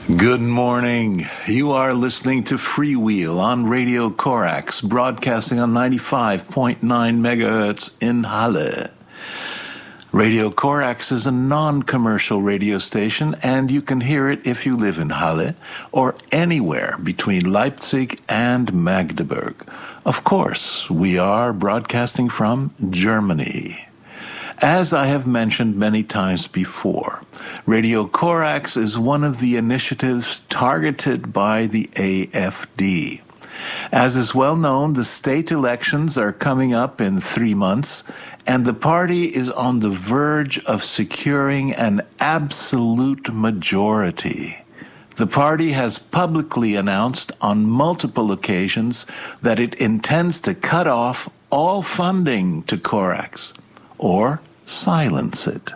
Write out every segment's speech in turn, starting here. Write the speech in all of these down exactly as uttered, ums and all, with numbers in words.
Good morning. You are listening to Freewheel on Radio Corax, broadcasting on ninety-five point nine megahertz in Halle. Radio Corax is a non-commercial radio station, and you can hear it if you live in Halle or anywhere between Leipzig and Magdeburg. Of course, we are broadcasting from Germany. As I have mentioned many times before, Radio Corax is one of the initiatives targeted by the A F D. As is well known, the state elections are coming up in three months, and the party is on the verge of securing an absolute majority. The party has publicly announced on multiple occasions that it intends to cut off all funding to Corax, or silence it.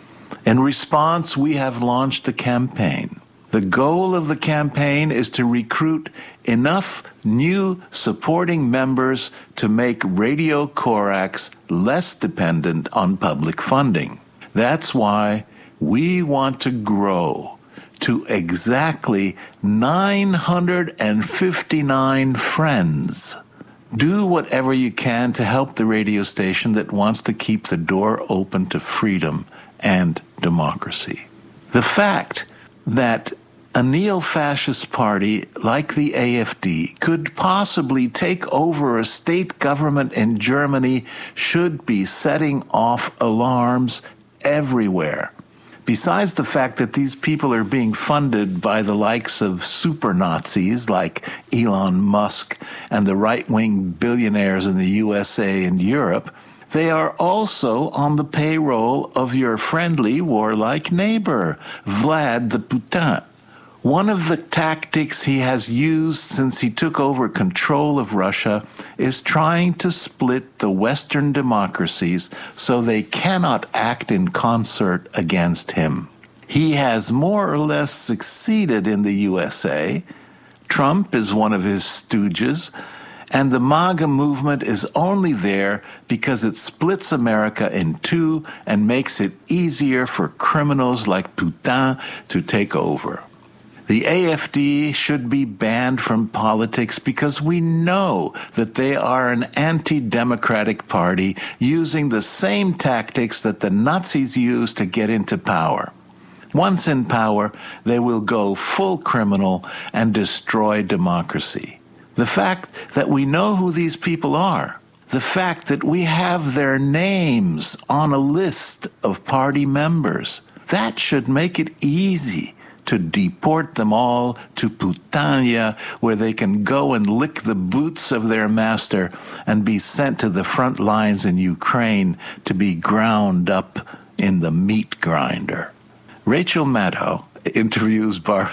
In response, we have launched a campaign. The goal of the campaign is to recruit enough new supporting members to make Radio Corax less dependent on public funding. That's why we want to grow to exactly nine hundred fifty-nine friends. Do whatever you can to help the radio station that wants to keep the door open to freedom and democracy. The fact that a neo-fascist party like the A F D could possibly take over a state government in Germany should be setting off alarms everywhere. Besides the fact that these people are being funded by the likes of super Nazis like Elon Musk and the right-wing billionaires in the U S A and Europe, they are also on the payroll of your friendly, warlike neighbor, Vlad the Putin. One of the tactics he has used since he took over control of Russia is trying to split the Western democracies so they cannot act in concert against him. He has more or less succeeded in the U S A. Trump is one of his stooges, and the MAGA movement is only there because it splits America in two and makes it easier for criminals like Putin to take over. The A F D should be banned from politics because we know that they are an anti-democratic party using the same tactics that the Nazis used to get into power. Once in power, they will go full criminal and destroy democracy. The fact that we know who these people are, the fact that we have their names on a list of party members, that should make it easy to deport them all to Putania, where they can go and lick the boots of their master and be sent to the front lines in Ukraine to be ground up in the meat grinder. Rachel Maddow interviews Bar...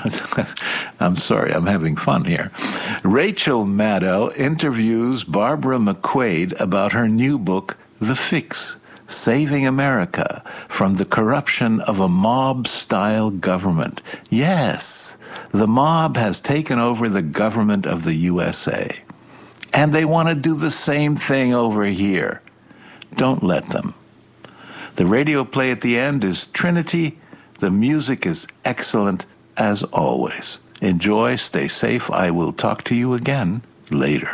I'm sorry, I'm having fun here. Rachel Maddow interviews Barbara McQuaid about her new book, The Fix: Saving America from the Corruption of a Mob-Style Government. Yes, the mob has taken over the government of the U S A. And they want to do the same thing over here. Don't let them. The radio play at the end is Trinity. The music is excellent, as always. Enjoy, stay safe. I will talk to you again later.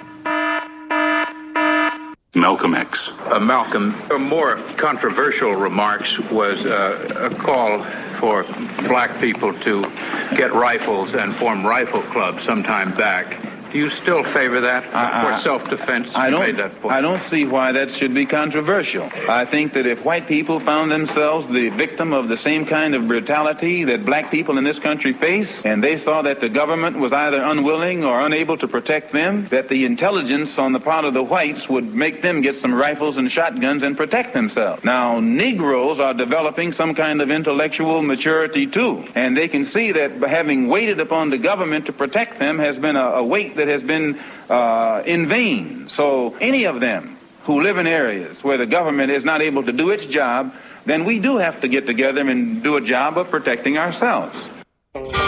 Malcolm X. Uh, Malcolm, her more controversial remarks was uh, a call for black people to get rifles and form rifle clubs sometime back. Do you still favor that I, for self-defense? I you don't, made that point. I don't see why that should be controversial. I think that if white people found themselves the victim of the same kind of brutality that black people in this country face, and they saw that the government was either unwilling or unable to protect them, that the intelligence on the part of the whites would make them get some rifles and shotguns and protect themselves. Now, Negroes are developing some kind of intellectual maturity too, and they can see that having waited upon the government to protect them has been a, a weight that has been uh, in vain. So any of them who live in areas where the government is not able to do its job, then we do have to get together and do a job of protecting ourselves.